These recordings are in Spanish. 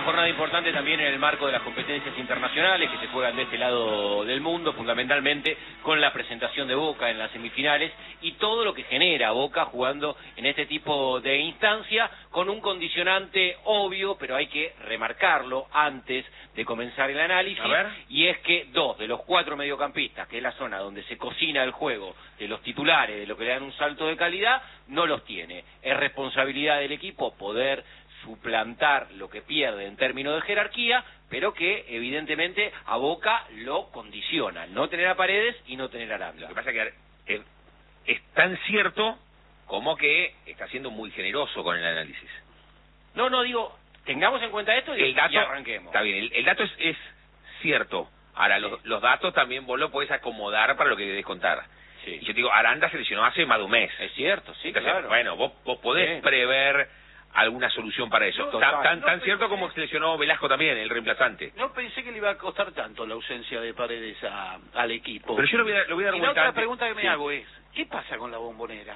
una jornada importante también en el marco de las competencias internacionales que se juegan de este lado del mundo, fundamentalmente con la presentación de Boca en las semifinales y todo lo que genera Boca jugando en este tipo de instancia, con un condicionante obvio, pero hay que remarcarlo antes de comenzar el análisis, y es que 2 de los 4 mediocampistas, que es la zona donde se cocina el juego de los titulares, de lo que le dan un salto de calidad, no los tiene. Es responsabilidad del equipo poder suplantar lo que pierde en términos de jerarquía, pero que evidentemente a Boca lo condiciona, no tener a Paredes y no tener a Aranda. Lo que pasa es que es tan cierto como que está siendo muy generoso con el análisis. No, digo, tengamos en cuenta esto y arranquemos. Está bien, el dato es cierto. Ahora, los datos también vos lo podés acomodar para lo que debes contar. Sí. Y yo te digo, Aranda se lesionó hace más de un mes. Es cierto, sí, entonces, claro. Bueno, vos podés prever alguna solución para eso. Tan cierto como se lesionó Velasco también, el reemplazante. No pensé que le iba a costar tanto la ausencia de Paredes al equipo. Pero yo lo voy a dar y vuelta la otra antes. pregunta que me hago es, ¿qué pasa con la Bombonera?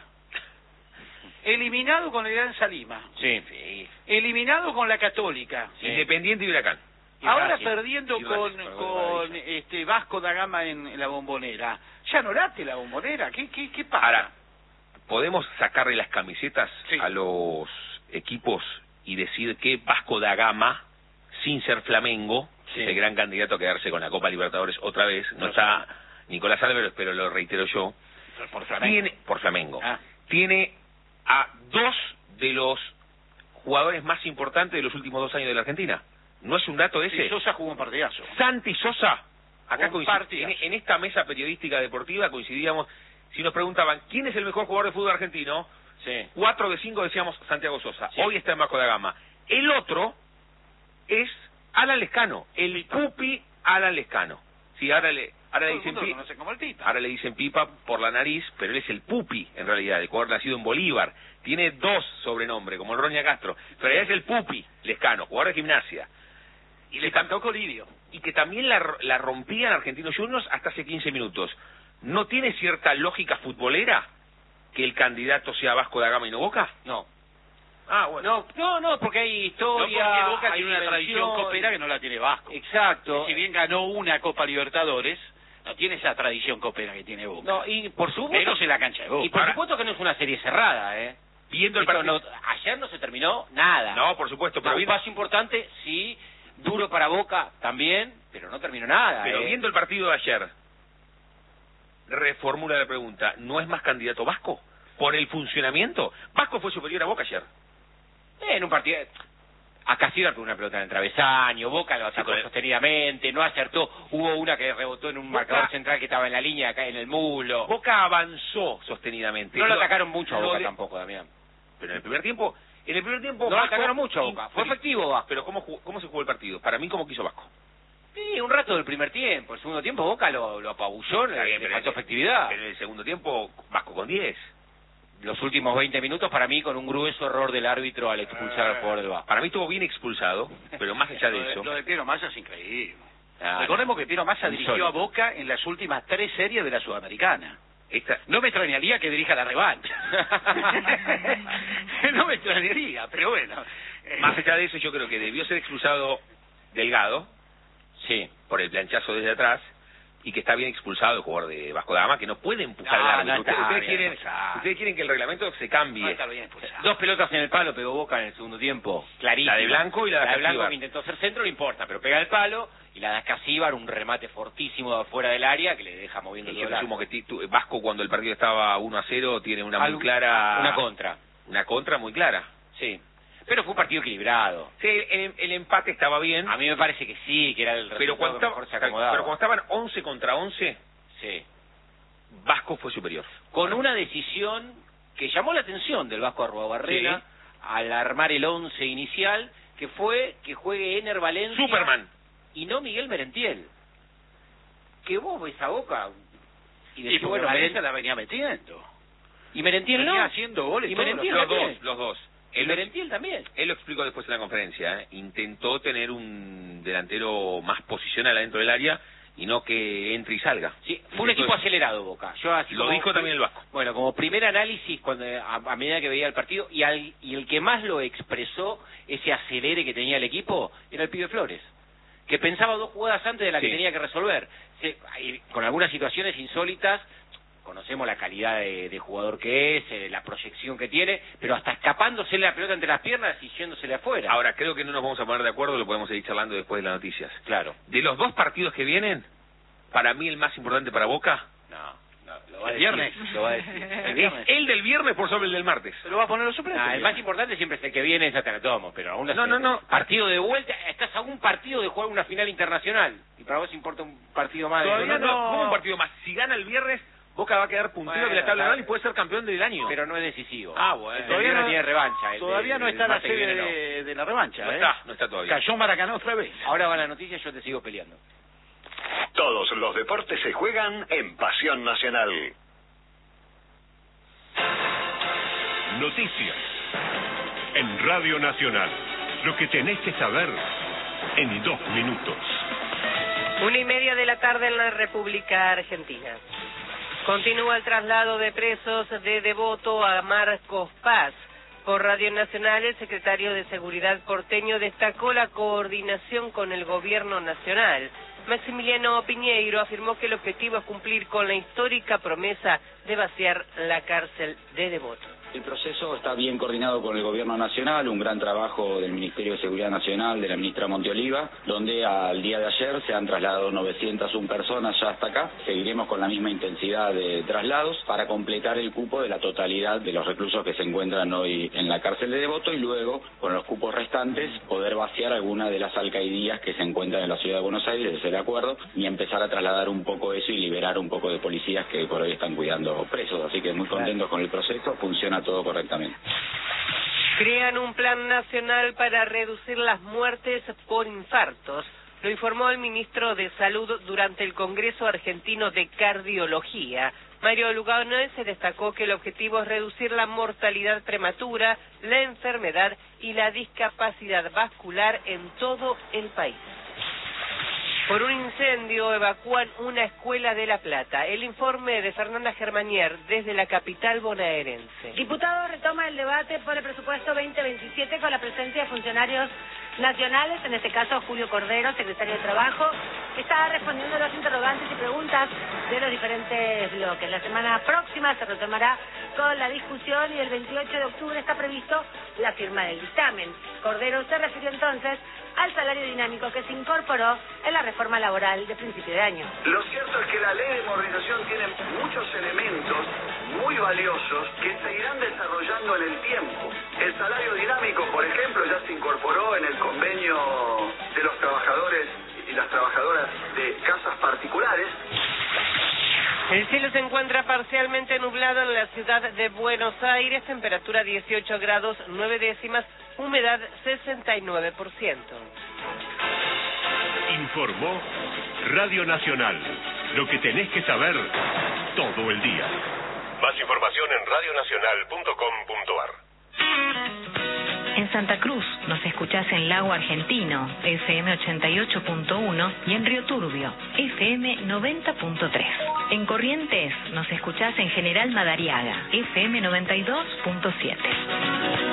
Eliminado con el Alianza Lima. Sí. Eliminado con la Católica. Sí. Independiente y Huracán. Ahora perdiendo con Vasco da Gama en la Bombonera. ¿Ya no late la Bombonera? ¿Qué pasa? Ahora, podemos sacarle las camisetas Sí. a los equipos y decir que Vasco da Gama, sin ser Flamengo, es el gran candidato a quedarse con la Copa Libertadores otra vez. No está Nicolás Álvarez, pero lo reitero yo. Por Flamengo. Por Flamengo. Tiene a 2 de los jugadores más importantes de los últimos 2 años de la Argentina. ¿No es un dato ese? Sí, Sosa jugó un partidazo. Santi Sosa. Acá coincidimos. en esta mesa periodística deportiva coincidíamos. Si nos preguntaban quién es el mejor jugador de fútbol argentino, 4 de 5 decíamos Santiago Sosa. Sí. Hoy está en Vasco da Gama. El otro es Alan Lescano, el Pupi Alan Lescano. Sí, ahora le dicen ahora le dicen Pipa por la nariz, pero él es el Pupi en realidad, el jugador nacido en Bolívar. Tiene 2 sobrenombres, como el Roña Castro, pero él es el Pupi Lescano, jugador de Gimnasia. Y le cantó Colidio. Y que también la rompía en Argentinos Juniors hasta hace 15 minutos. ¿No tiene cierta lógica futbolera que el candidato sea Vasco da Gama y no Boca? No. Bueno. No, porque hay historia, porque Boca hay tiene una tradición copera que no la tiene Vasco. Exacto. Si bien ganó una Copa Libertadores, no tiene esa tradición copera que tiene Boca. No, y por supuesto... Menos en la cancha de Boca. Y por supuesto que no es una serie cerrada, Viendo el partido... ayer no se terminó nada. No, por supuesto, pero un paso importante, sí, duro para Boca también, pero no terminó nada. Pero viendo el partido de ayer, reformula la pregunta, ¿no es más candidato Vasco? ¿Por el funcionamiento? Vasco fue superior a Boca ayer. En un partido... Acá sí con una pelota en el travesaño, Boca lo atacó sostenidamente, no acertó, hubo una que rebotó en un marcador central que estaba en la línea, acá en el muslo. Boca avanzó sostenidamente. No lo atacaron mucho a Boca tampoco, Damián. Pero en el primer tiempo no lo atacaron mucho a Boca, fue efectivo Vasco. Pero ¿cómo se jugó el partido? Para mí, ¿cómo quiso Vasco? Sí, un rato del primer tiempo, el segundo tiempo Boca lo apabulló, le faltó efectividad. En el segundo tiempo, Vasco con 10. Los últimos 20 minutos para mí con un grueso error del árbitro al expulsar al jugador del Vasco. Para mí estuvo bien expulsado, pero más allá de eso... Lo de Piero Massa es increíble. Recordemos que Piero Massa dirigió a Boca en las últimas 3 series de la Sudamericana. No me extrañaría que dirija la revancha. No me extrañaría, pero bueno. Más allá de eso, yo creo que debió ser expulsado Delgado, por el planchazo desde atrás, y que está bien expulsado el jugador de Vasco da Gama, que no puede empujar al árbitro. Ustedes quieren que el reglamento se cambie. No está bien expulsado. 2 pelotas en el palo pegó Boca en el segundo tiempo, clarísima. La de Blanco y la de Blanco, que intentó hacer centro, no importa, pero pega el palo, y la de Ascasíbar, un remate fortísimo de afuera del área que le deja moviendo el Yo presumo que Vasco, cuando el partido estaba 1-0, tiene una muy clara... Una contra. Una contra muy clara. Sí. Pero fue un partido equilibrado. Sí, el empate estaba bien. A mí me parece que sí, que era el resultado que mejor se acomodaba. Pero cuando estaban 11 contra 11, Vasco fue superior. Con una decisión que llamó la atención del Vasco Arruabarrena al armar el 11 inicial, que fue que juegue Ener Valencia Superman y no Miguel Merentiel. Que vos ves a Boca y decís, bueno, Valencia la venía metiendo. Y Merentiel venía no. haciendo goles. Y Merentiel los dos. El Merentiel también. Él lo explicó después en la conferencia. Intentó tener un delantero más posicional adentro del área y no que entre y salga. Sí, fue un equipo acelerado Boca. Yo así lo dijo también el Vasco. Bueno, como primer análisis, cuando a medida que veía el partido, y el que más lo expresó, ese acelere que tenía el equipo, era el pibe Flores, que pensaba 2 jugadas antes de la que tenía que resolver. Con algunas situaciones insólitas, conocemos la calidad de jugador que es, la proyección que tiene, pero hasta escapándose la pelota entre las piernas y yéndosele afuera. Ahora, creo que no nos vamos a poner de acuerdo, lo podemos seguir charlando después de las noticias. Claro. De los 2 partidos que vienen, para mí el más importante para Boca... Lo va a el decir, viernes. Lo va a decir. Es el del viernes por sobre el del martes. ¿Se lo va a poner los suplentes? El más importante siempre es el que viene, ya te lo tomo, pero aún así, No. Partido de vuelta, estás a un partido de jugar una final internacional, y para vos importa un partido más. Todavía no. ¿Cómo un partido más? Si gana el viernes, Boca va a quedar puntero de la tabla anual y puede ser campeón del año. Pero no es decisivo. Bueno. Todavía no tiene revancha. Todavía no está la serie de la revancha. No está todavía. Cayó Maracaná otra vez. Ahora va la noticia y yo te sigo peleando. Todos los deportes se juegan en Pasión Nacional. Noticias en Radio Nacional. Lo que tenés que saber en 2 minutos. 1:30 de la tarde en la República Argentina. Continúa el traslado de presos de Devoto a Marcos Paz. Por Radio Nacional, el secretario de Seguridad porteño destacó la coordinación con el gobierno nacional. Maximiliano Piñeiro afirmó que el objetivo es cumplir con la histórica promesa de vaciar la cárcel de Devoto. El proceso está bien coordinado con el Gobierno Nacional, un gran trabajo del Ministerio de Seguridad Nacional, de la ministra Monteoliva, donde al día de ayer se han trasladado 901 personas ya hasta acá. Seguiremos con la misma intensidad de traslados para completar el cupo de la totalidad de los reclusos que se encuentran hoy en la cárcel de Devoto y luego, con los cupos restantes, poder vaciar alguna de las alcaidías que se encuentran en la ciudad de Buenos Aires, ese es el acuerdo, y empezar a trasladar un poco eso y liberar un poco de policías que por hoy están cuidando presos. Así que muy contentos con el proceso, funciona todo correctamente. Crean un plan nacional para reducir las muertes por infartos. Lo informó el ministro de Salud durante el Congreso Argentino de Cardiología. Mario Lugano se destacó que el objetivo es reducir la mortalidad prematura, la enfermedad y la discapacidad vascular en todo el país. Por un incendio evacúan una escuela de La Plata. El informe de Fernanda Germanier desde la capital bonaerense. Diputados retoma el debate por el presupuesto 2027 con la presencia de funcionarios nacionales, en este caso Julio Cordero, secretario de Trabajo, que está respondiendo a los interrogantes y preguntas de los diferentes bloques. La semana próxima se retomará con la discusión y el 28 de octubre está previsto la firma del dictamen. Cordero se refirió entonces al salario dinámico que se incorporó en la reforma laboral de principio de año. Lo cierto es que la ley de modernización tiene muchos elementos muy valiosos que se irán desarrollando en el tiempo. El salario dinámico, por ejemplo, ya se incorporó en el convenio de los trabajadores y las trabajadoras de casas particulares. El cielo se encuentra parcialmente nublado en la ciudad de Buenos Aires, temperatura 18 grados 9 décimas, humedad 69%. Informó Radio Nacional. Lo que tenés que saber todo el día. Más información en radionacional.com.ar. En Santa Cruz nos escuchás en Lago Argentino, FM 88.1 y en Río Turbio, FM 90.3. En Corrientes nos escuchás en General Madariaga, FM 92.7.